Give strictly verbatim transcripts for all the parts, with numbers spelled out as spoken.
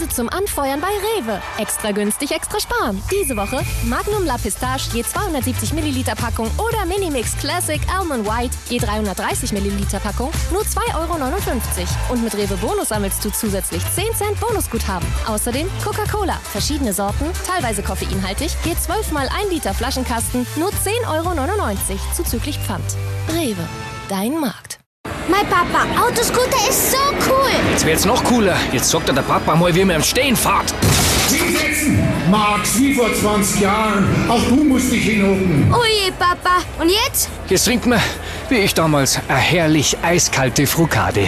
Preise zum Anfeuern bei Rewe. Extra günstig, extra sparen. Diese Woche Magnum La Pistache je zweihundertsiebzig Milliliter Packung oder Minimix Classic Almond White je dreihundertdreißig Milliliter Packung nur zwei Euro neunundfünfzig. Und mit Rewe Bonus sammelst du zusätzlich zehn Cent Bonusguthaben. Außerdem Coca-Cola, verschiedene Sorten, teilweise koffeinhaltig, je zwölf mal ein Liter Flaschenkasten nur zehn Euro neunundneunzig zuzüglich Pfand. Rewe, dein Markt. Mein Papa, Autoscooter ist so cool. Jetzt wird's noch cooler. Jetzt sagt der Papa mal, wie man im Stehen fährt. Hinsetzen! Max, wie vor zwanzig Jahren. Auch du musst dich hinhocken. Oje, Papa. Und jetzt? Jetzt trinkt man, wie ich damals, eine herrlich eiskalte Frucade.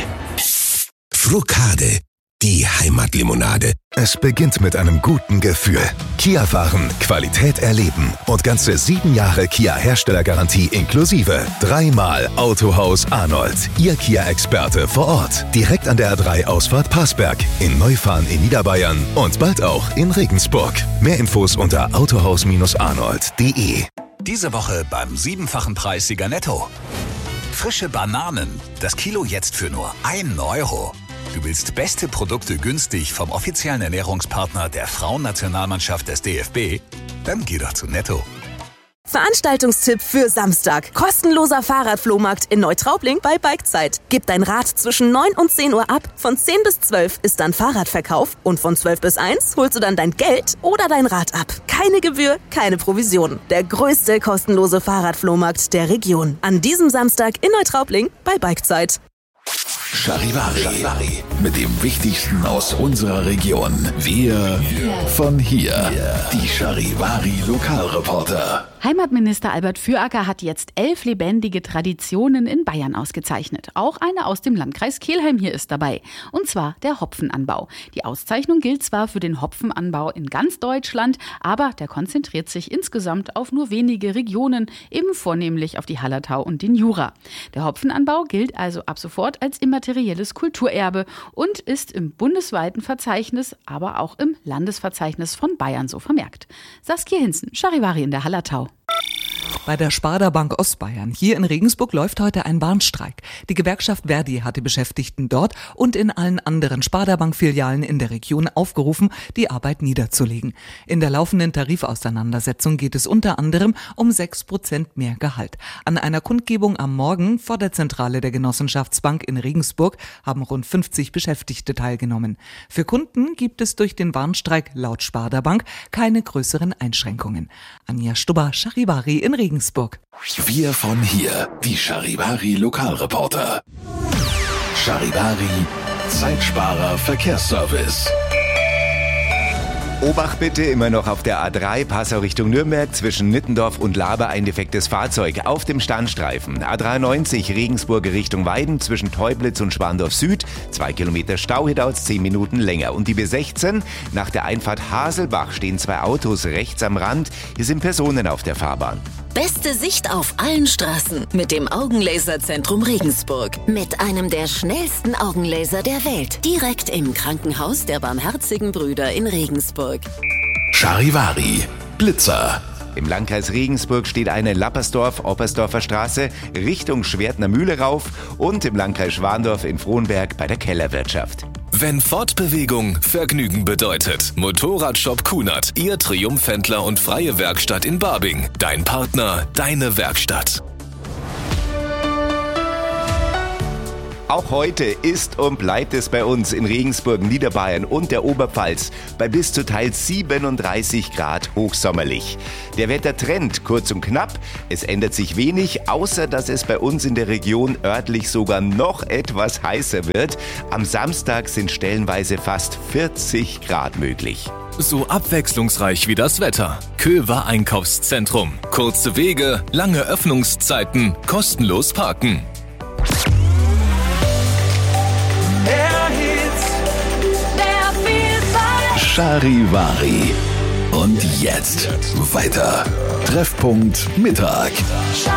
Frucade, die Heimatlimonade. Es beginnt mit einem guten Gefühl. Kia fahren, Qualität erleben und ganze sieben Jahre Kia-Herstellergarantie inklusive. Dreimal Autohaus Arnold. Ihr Kia-Experte vor Ort. Direkt an der A drei Ausfahrt Passberg. In Neufahren in Niederbayern und bald auch in Regensburg. Mehr Infos unter autohaus arnold punkt de. Diese Woche beim siebenfachen Preissieger Netto. Frische Bananen. Das Kilo jetzt für nur ein Euro. Du willst beste Produkte günstig vom offiziellen Ernährungspartner der Frauennationalmannschaft des D F B? Dann geh doch zu Netto. Veranstaltungstipp für Samstag. Kostenloser Fahrradflohmarkt in Neutraubling bei Bikezeit. Gib dein Rad zwischen neun und zehn Uhr ab. Von zehn bis zwölf ist dann Fahrradverkauf. Und von zwölf bis eins holst du dann dein Geld oder dein Rad ab. Keine Gebühr, keine Provision. Der größte kostenlose Fahrradflohmarkt der Region. An diesem Samstag in Neutraubling bei Bikezeit. Charivari. Mit dem Wichtigsten aus unserer Region. Wir von hier. Die Charivari Lokalreporter. Heimatminister Albert Füracker hat jetzt elf lebendige Traditionen in Bayern ausgezeichnet. Auch eine aus dem Landkreis Kelheim hier ist dabei. Und zwar der Hopfenanbau. Die Auszeichnung gilt zwar für den Hopfenanbau in ganz Deutschland, aber der konzentriert sich insgesamt auf nur wenige Regionen, eben vornehmlich auf die Hallertau und den Jura. Der Hopfenanbau gilt also ab sofort als immaterielles Kulturerbe und ist im bundesweiten Verzeichnis, aber auch im Landesverzeichnis von Bayern so vermerkt. Saskia Hinzen, Charivari in der Hallertau. Bei der Sparda Bank Ostbayern hier in Regensburg läuft heute ein Warnstreik. Die Gewerkschaft Verdi hat die Beschäftigten dort und in allen anderen Sparda Bank Filialen in der Region aufgerufen, die Arbeit niederzulegen. In der laufenden Tarifauseinandersetzung geht es unter anderem um sechs Prozent mehr Gehalt. An einer Kundgebung am Morgen vor der Zentrale der Genossenschaftsbank in Regensburg haben rund fünfzig Beschäftigte teilgenommen. Für Kunden gibt es durch den Warnstreik laut Sparda Bank keine größeren Einschränkungen. Anja Stubber, Charivari in Regensburg. Wir von hier, die Charivari Lokalreporter. Charivari, Zeitsparer Verkehrsservice. Obacht bitte, immer noch auf der A drei, Passau Richtung Nürnberg, zwischen Nittendorf und Laber ein defektes Fahrzeug auf dem Standstreifen. A dreiundneunzig, Regensburg Richtung Weiden, zwischen Teublitz und Schwandorf Süd, zwei Kilometer Stau, hier dauert es zehn Minuten länger. Und die B sechzehn, nach der Einfahrt Haselbach stehen zwei Autos rechts am Rand, hier sind Personen auf der Fahrbahn. Beste Sicht auf allen Straßen mit dem Augenlaserzentrum Regensburg. Mit einem der schnellsten Augenlaser der Welt. Direkt im Krankenhaus der Barmherzigen Brüder in Regensburg. Charivari, Blitzer. Im Landkreis Regensburg steht eine Lappersdorf-Oppersdorfer Straße Richtung Schwertner Mühle rauf und im Landkreis Schwandorf in Frohnberg bei der Kellerwirtschaft. Wenn Fortbewegung Vergnügen bedeutet. Motorradshop Kunert, Ihr Triumphhändler und freie Werkstatt in Barbing. Dein Partner, deine Werkstatt. Auch heute ist und bleibt es bei uns in Regensburg, Niederbayern und der Oberpfalz bei bis zu teils siebenunddreißig Grad hochsommerlich. Der Wettertrend kurz und knapp, es ändert sich wenig, außer dass es bei uns in der Region örtlich sogar noch etwas heißer wird. Am Samstag sind stellenweise fast vierzig Grad möglich. So abwechslungsreich wie das Wetter. Köver Einkaufszentrum. Kurze Wege, lange Öffnungszeiten, kostenlos parken. Charivari. Und jetzt weiter. Treffpunkt Mittag.